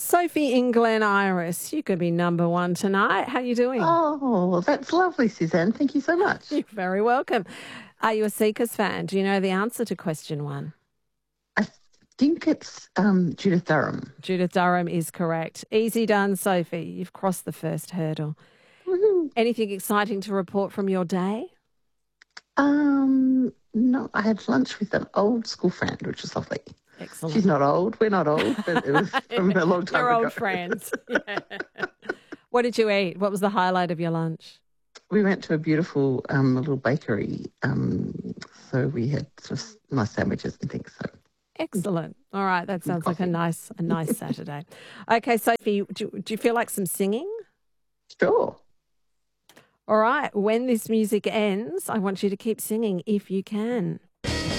Sophie in Glen Iris, you could be number one tonight. How are you doing? Oh, that's lovely, Suzanne. Thank you so much. You're very welcome. Are you a Seekers fan? Do you know the answer to question one? I think it's Judith Durham. Judith Durham is correct. Easy done, Sophie. You've crossed the first hurdle. Woohoo. Anything exciting to report from your day? No, I had lunch with an old school friend, which was lovely. Excellent. She's not old. We're not old, but it was from a long time You're ago. old friends. Yeah. What did you eat? What was the highlight of your lunch? We went to a beautiful little bakery, so we had sort of nice sandwiches and things. So Excellent. All right, that sounds like a coffee. nice Saturday. Okay, Sophie, do you feel like some singing? Sure. All right, when this music ends, I want you to keep singing if you can.